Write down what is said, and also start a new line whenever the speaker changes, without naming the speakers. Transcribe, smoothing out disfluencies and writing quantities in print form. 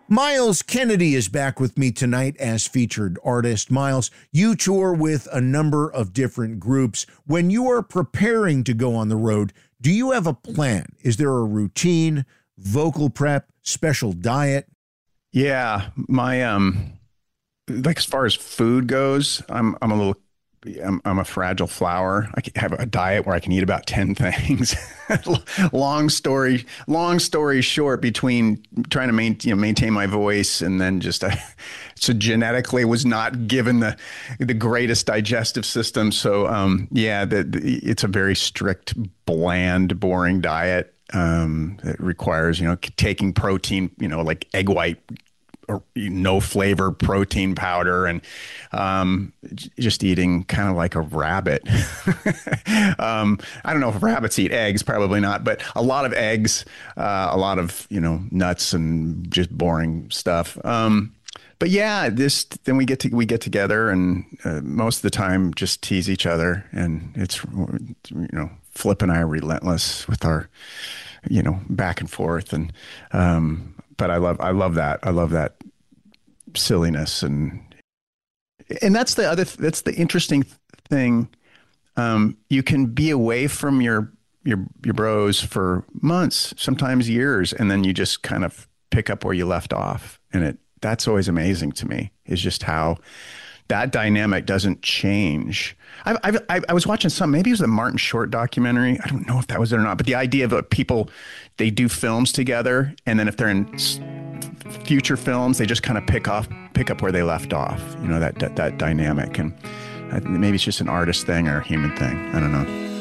Miles Kennedy is back with me tonight as featured artist. Miles, you tour with a number of different groups. When you are preparing to go on the road, do you have a plan? Is there a routine, vocal prep, special diet?
Yeah, my like as far as food goes, I'm a fragile flower. I can have a diet where I can eat about 10 things. long story short, between trying to maintain my voice and then just so genetically was not given the greatest digestive system. So it's a very strict, bland, boring diet. It requires taking protein, like egg white, or no flavor protein powder, and just eating kind of like a rabbit. I don't know if rabbits eat eggs, probably not, but a lot of eggs, a lot of nuts and just boring stuff. But yeah, then we get together and most of the time just tease each other, and it's Flip and I are relentless with our back and forth, and but I love that silliness, and that's the interesting thing. You can be away from your bros for months, sometimes years, and then you just kind of pick up where you left off, and that's always amazing to me, is just how that dynamic doesn't change. I was watching maybe it was a Martin Short documentary. I don't know if that was it or not, but the idea of people, they do films together, and then if they're in future films, they just kind of pick up where they left off. That dynamic, and maybe it's just an artist thing or a human thing. I don't know.